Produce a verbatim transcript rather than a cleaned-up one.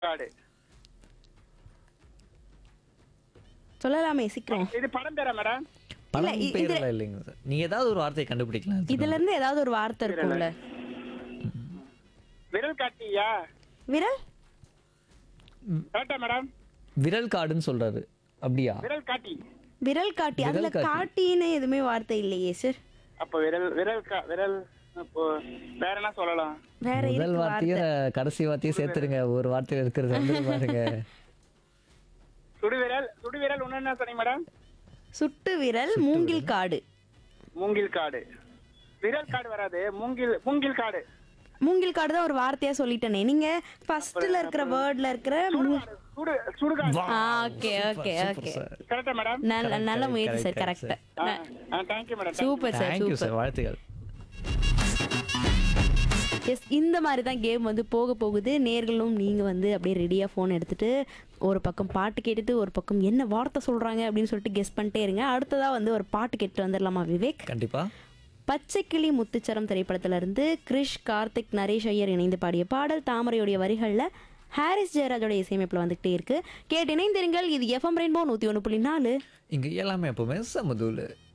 காடு. சொல்லலாமே சீக்கிரம். இது படம் பேரா மேடம்? இல்ல, படம் இ- பேர்ல இல்லைங்க சார். நீங்க ஏதாவது ஒரு வார்த்தையை கண்டுபிடிக்கலாம். இதுல இருந்து ஏதாவது ஒரு வார்த்தை இருக்கும்ல. விரல் காட்டியா? விரல் கரெக்டா மேடம்? விரல் காடுன்னு சொல்றாரு. அப்படியா? விரல் காட்டி. விரல் காட்டி. அதுல விரல் காட்டி. காட்டின்னு எதுவுமே வார்த்தை இல்லையே சார். அப்ப விரல் விரல் கா- விரல் அப்போ வேற என்ன சொல்லலாம்? வேற முதல் இருக்கு வார்த்தைய வார்த்தை. கடைசி வார்த்தையை சேர்த்துருங்க. ஒரு வார்த்தையில இருக்கிறது வந்து பாருங்க. சுடுவிரல் சுடுவிரல் ஒண்ணு என்ன சொன்னீங்க மேடம்? சுட்டு விரல் மூங்கில் காடு. மூங்கில் காடு. விரல் காடு வராது. மூங்கில் மூங்கில் காடு. மூங்கில் காடு தான் ஒரு வார்த்தையா சொல்லிட்டேனே. நீங்க ஃபர்ஸ்ட்ல இருக்கிற வேர்ட்ல இருக்கிற மூ- சுடு சுடுகாடு. ஆ, ஓகே ஓகே ஓகே. கரெக்டா மேடம்? நல்ல நல்ல முயற்சி sir. correct, correct. Thank you madam. Super sir. Thank you super. Sir. வாழ்த்துக்கள். எஸ், இந்த மாதிரி தான் கேம் வந்து போக போகுது. நேர்களும் நீங்கள் வந்து அப்படியே ரெடியாக ஃபோன் எடுத்துட்டு ஒரு பக்கம் பாட்டு கேட்டுட்டு ஒரு பக்கம் என்ன வார்த்தை சொல்கிறாங்க அப்படின்னு சொல்லிட்டு கெஸ் பண்ணிட்டே இருங்க. அடுத்ததாக வந்து ஒரு பாட்டு கேட்டு வந்துடலாமா விவேக்? கண்டிப்பா. பச்சைக்கிளி முத்துச்சரம் திரைப்படத்துல இருந்து கிரிஷ், கார்த்திக், நரேஷ் ஐயர் இணைந்து பாடிய பாடல் தாமரையுடைய வரிகளில் ஹாரிஸ் ஜெயராஜோட இசையமைப்பில் வந்துகிட்டே இருக்கு. கேட்டு இணைந்திருங்கள். இது எஃப்எம் ரெயின்போ நூற்றி ஒன்று புள்ளி நாலு. இங்க எல்லாமே எப்பவுமே சமதூள்.